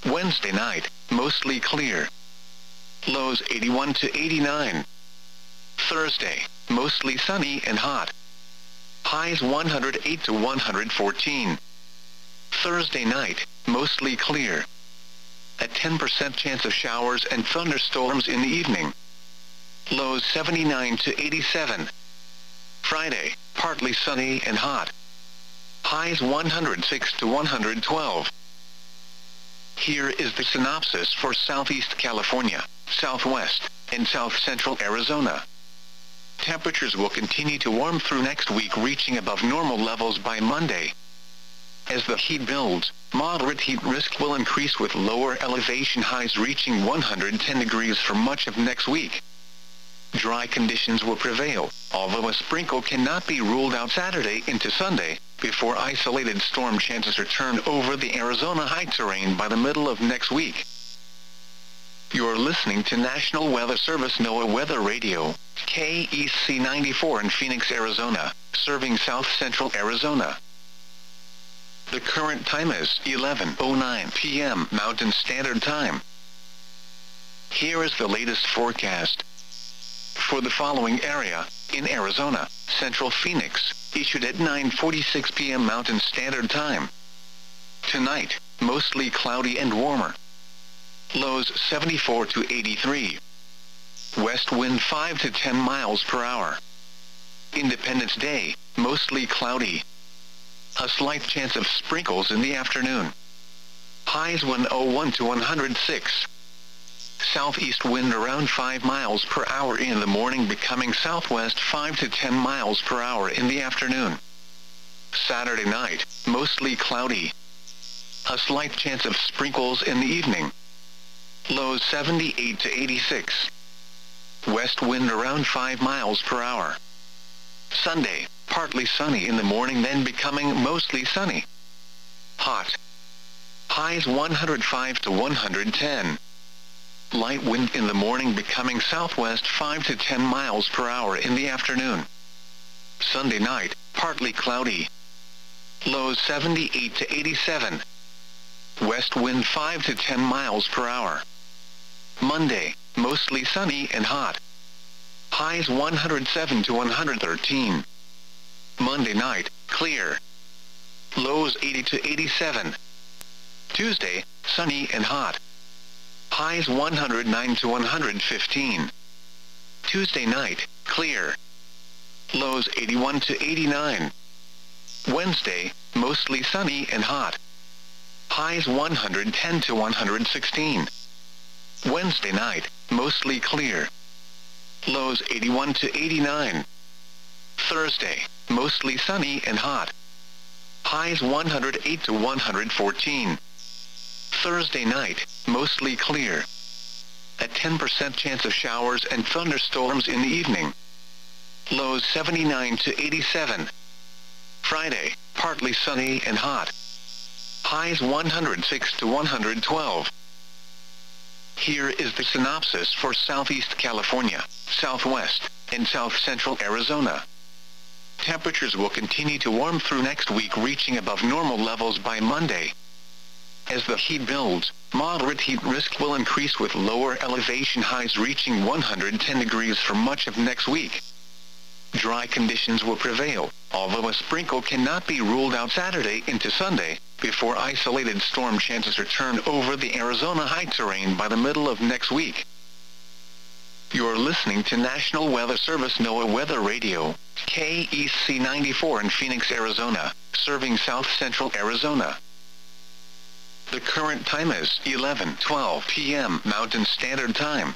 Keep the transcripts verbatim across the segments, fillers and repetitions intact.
Wednesday night, mostly clear. Lows eighty-one to eighty-nine. Thursday, mostly sunny and hot. Highs one hundred eight to one hundred fourteen. Thursday night, mostly clear. A ten percent chance of showers and thunderstorms in the evening. Lows seventy-nine to eighty-seven. Friday, partly sunny and hot. Highs one hundred six to one hundred twelve. Here is the synopsis for Southeast California, Southwest, and South Central Arizona. Temperatures will continue to warm through next week, reaching above normal levels by Monday. As the heat builds, moderate heat risk will increase with lower elevation highs reaching one hundred ten degrees for much of next week. Dry conditions will prevail, although a sprinkle cannot be ruled out Saturday into Sunday, before isolated storm chances return over the Arizona high terrain by the middle of next week. You're listening to National Weather Service NOAA Weather Radio, K E C ninety-four in Phoenix, Arizona, serving South Central Arizona. The current time is eleven oh nine p m Mountain Standard Time. Here is the latest forecast. For the following area, in Arizona, Central Phoenix, issued at nine forty-six p m Mountain Standard Time. Tonight, mostly cloudy and warmer. Lows seventy-four to eighty-three. West wind five to ten miles per hour. Independence Day, mostly cloudy. A slight chance of sprinkles in the afternoon. Highs one oh one to one hundred six. Southeast wind around five miles per hour in the morning, becoming southwest five to ten miles per hour in the afternoon. Saturday night, mostly cloudy. A slight chance of sprinkles in the evening. Lows seventy-eight to eighty-six. West wind around five miles per hour. Sunday, partly sunny in the morning, then becoming mostly sunny. Hot. Highs one hundred five to one hundred ten. Light wind in the morning, becoming southwest five to ten miles per hour in the afternoon. Sunday night, partly cloudy. Lows seventy-eight to eighty-seven. West wind five to ten miles per hour. Monday, mostly sunny and hot. Highs one hundred seven to one hundred thirteen. Monday night, clear. Lows eighty to eighty-seven. Tuesday, sunny and hot. Highs one hundred nine to one hundred fifteen. Tuesday night, clear. Lows eighty-one to eighty-nine. Wednesday, mostly sunny and hot. Highs one hundred ten to one hundred sixteen. Wednesday night, mostly clear. Lows eighty-one to eighty-nine. Thursday, mostly sunny and hot. Highs one hundred eight to one hundred fourteen. Thursday night, mostly clear. A ten percent chance of showers and thunderstorms in the evening. Lows seventy-nine to eighty-seven. Friday, partly sunny and hot. Highs one hundred six to one hundred twelve. Here is the synopsis for Southeast California, Southwest, and South Central Arizona. Temperatures will continue to warm through next week, reaching above normal levels by Monday. As the heat builds, moderate heat risk will increase with lower elevation highs reaching one hundred ten degrees for much of next week. Dry conditions will prevail, although a sprinkle cannot be ruled out Saturday into Sunday, before isolated storm chances return over the Arizona high terrain by the middle of next week. You're listening to National Weather Service NOAA Weather Radio, K E C ninety-four in Phoenix, Arizona, serving South Central Arizona. The current time is eleven twelve p m Mountain Standard Time.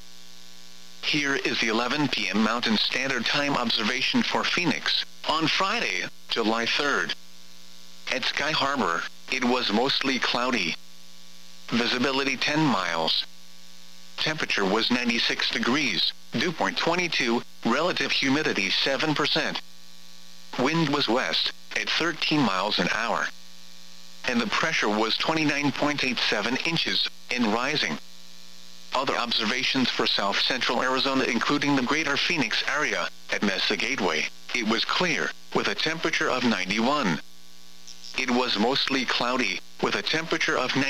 Here is the eleven p m Mountain Standard Time observation for Phoenix, on Friday, July third. At Sky Harbor, it was mostly cloudy. Visibility ten miles. Temperature was ninety-six degrees, dew point twenty-two, relative humidity seven percent. Wind was west, at thirteen miles an hour. And the pressure was twenty-nine point eight seven inches, and rising. Other observations for South Central Arizona, including the greater Phoenix area, at Mesa Gateway, it was clear, with a temperature of ninety-one. It was mostly cloudy, with a temperature of